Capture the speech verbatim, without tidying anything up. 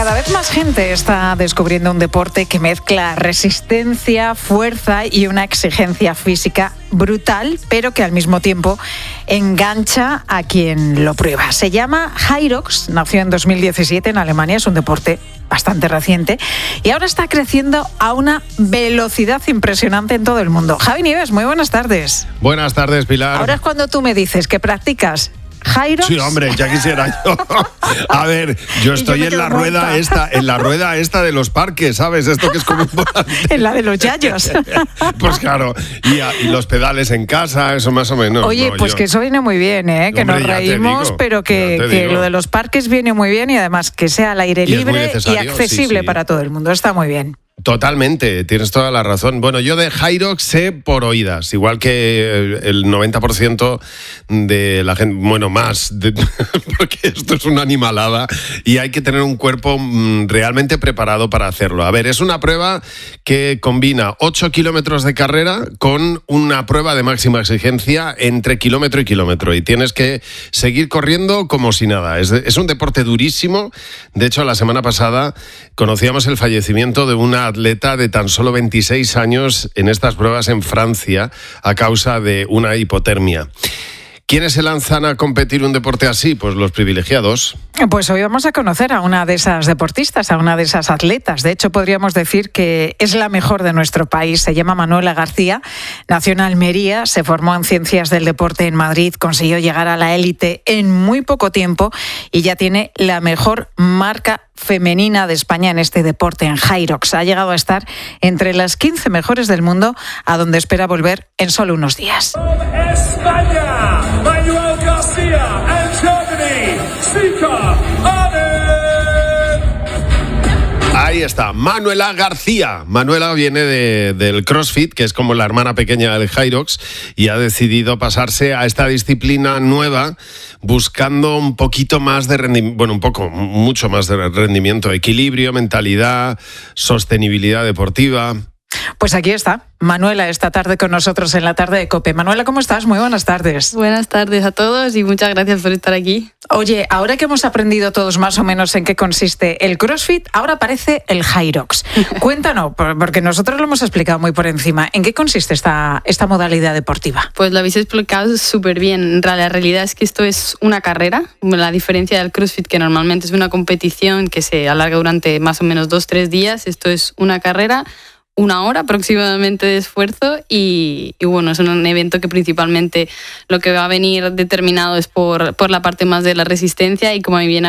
Cada vez más gente está descubriendo un deporte que mezcla resistencia, fuerza y una exigencia física brutal, pero que al mismo tiempo engancha a quien lo prueba. Se llama Hyrox, nació en dos mil diecisiete en Alemania, es un deporte bastante reciente y ahora está creciendo a una velocidad impresionante en todo el mundo. Javi Nieves, muy buenas tardes. Buenas tardes, Pilar. Ahora es cuando tú me dices que practicas Hyrox. Sí, hombre, ya quisiera yo. A ver, yo estoy yo en la rueda muerta. esta, en la rueda esta de los parques, ¿sabes? Esto que es como un volante. En la de los yayos. Pues claro, y, a, y los pedales en casa, eso más o menos. Oye, no, pues yo. que eso viene muy bien, ¿eh? Que hombre, nos reímos, digo, pero que, que lo de los parques viene muy bien y además que sea al aire y libre y accesible sí, sí. para todo el mundo. Está muy bien. Totalmente, tienes toda la razón. Bueno, yo de Hyrox sé por oídas, igual que el noventa por ciento de la gente, bueno, más, de, porque esto es una animalada y hay que tener un cuerpo realmente preparado para hacerlo. A ver, es una prueba que combina ocho kilómetros de carrera con una prueba de máxima exigencia entre kilómetro y kilómetro y tienes que seguir corriendo como si nada. Es, es un deporte durísimo. De hecho, la semana pasada conocíamos el fallecimiento de una atleta de tan solo veintiséis años en estas pruebas en Francia a causa de una hipotermia. ¿Quiénes se lanzan a competir un deporte así? Pues los privilegiados. Pues hoy vamos a conocer a una de esas deportistas, a una de esas atletas. De hecho, podríamos decir que es la mejor de nuestro país. Se llama Manuela García, nació en Almería, se formó en Ciencias del Deporte en Madrid, consiguió llegar a la élite en muy poco tiempo y ya tiene la mejor marca femenina de España en este deporte, en Hyrox. Ha llegado a estar entre las quince mejores del mundo, a donde espera volver en solo unos días. España, Manuela García, and Germany, Sika Arden. Ahí está, Manuela García. Manuela viene de, del CrossFit, que es como la hermana pequeña del Hyrox, y ha decidido pasarse a esta disciplina nueva buscando un poquito más de rendimiento, bueno, un poco, mucho más de rendimiento, equilibrio, mentalidad, sostenibilidad deportiva. Pues aquí está, Manuela, esta tarde con nosotros en la tarde de COPE. Manuela, ¿cómo estás? Muy buenas tardes. Buenas tardes a todos y muchas gracias por estar aquí. Oye, ahora que hemos aprendido todos más o menos en qué consiste el CrossFit, ahora aparece el Hyrox. Cuéntanos, porque nosotros lo hemos explicado muy por encima, ¿en qué consiste esta, esta modalidad deportiva? Pues lo habéis explicado súper bien. La realidad es que esto es una carrera, la diferencia del CrossFit, que normalmente es una competición que se alarga durante más o menos dos, tres días, esto es una carrera, una hora aproximadamente de esfuerzo y, y bueno, es un evento que principalmente lo que va a venir determinado es por, por la parte más de la resistencia y como bien